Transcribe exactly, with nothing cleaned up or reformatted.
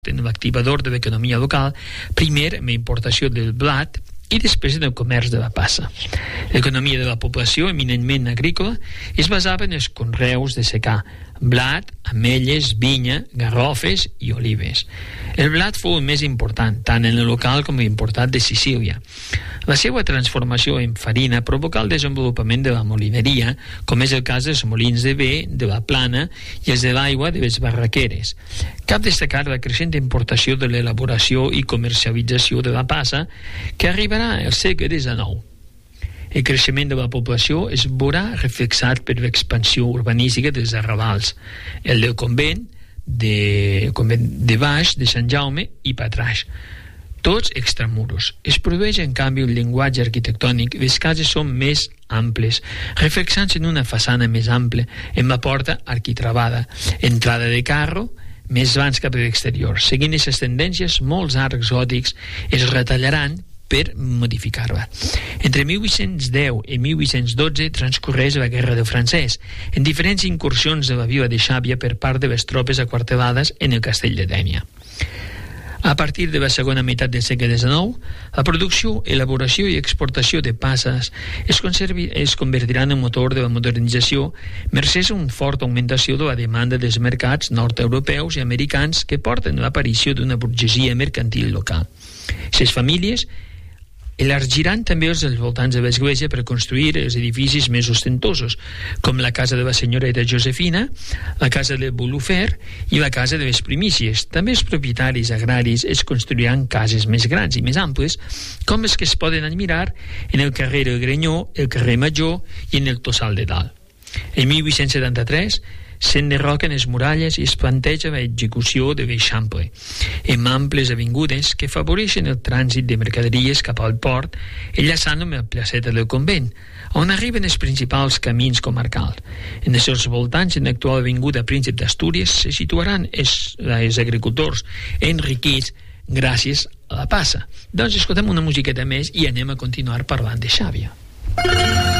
en l'activador de l'economia local, primer amb la importació del blat i després en el comerç de la passa. L'economia de la població, eminentment agrícola, es basava en els conreus de secà, blat, ametlles, vinya, garrofes i olives. El blat fou el més important, tant en el local com l'importat de Sicília. La seva transformació en farina provocà el desenvolupament de la molineria, com és el cas dels molins de bé, de la plana i els de l'aigua de les barraqueres. Cal destacar la creixent importació de l'elaboració i comercialització de la passa, que arribarà al segle dinou. El creixement de la població es veurà reflexat per l'expansió urbanística dels arrabals, el del convent de, el convent de Baix, de Sant Jaume i Patraix, tots extramuros. Es produeix, en canvi, un llenguatge arquitectònic. Les cases són més amples, reflexant-se en una façana més ampla, amb la porta arquitravada, entrada de carro, més vans cap a l'exterior. Seguint aquestes tendències, molts arcs gòtics es retallaran per modificar-la. Entre mil vuit-cents deu i mil vuit-cents dotze transcorreix la Guerra del Francès, en diferents incursions de la vila de Xàbia per part de les tropes aquartelades en el castell de Dénia. A partir de la segona meitat del segle dinou, la producció, elaboració i exportació de passes es, conservi, es convertiran en motor de la modernització mercès a una forta augmentació de la demanda dels mercats nord-europeus i americans que porten a l'aparició d'una burgesia mercantil local. Les famílies elargiran també els voltants de l'església per construir els edificis més ostentosos, com la casa de la senyoreta Josefina, la casa de Bolufer i la casa de les primícies. També els propietaris agraris es construiran cases més grans i més amples, com les que es poden admirar en el carrer El Grenyó, el carrer Major i en el Tossal de Dalt. En mil vuit-cents setanta-tres s'enderroquen les muralles i es planteja l'execució de l'Eixample, amb amples avingudes que afavoreixen el trànsit de mercaderies cap al port, enllaçant amb la placeta del convent, on arriben els principals camins comarcals. En els seus voltants, en l'actual avinguda Príncep d'Astúries, se situaran els, els agricultors enriquits gràcies a la passa. Doncs escoltem una musiqueta més i anem a continuar parlant de Xàbia.